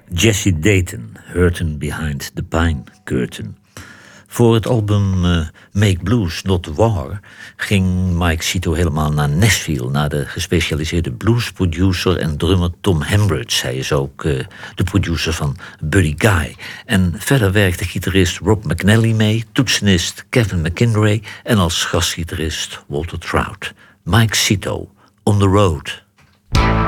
Jesse Dayton, Hurtin' Behind the Pine Curtain. Voor het album Make Blues Not War ging Mike Cito helemaal naar Nashville, naar de gespecialiseerde bluesproducer en drummer Tom Hembridge. Hij is ook de producer van Buddy Guy. En verder werkte gitarist Rob McNally mee, toetsenist Kevin McIndoe en als gastgitarist Walter Trout. Mike Cito, On the Road.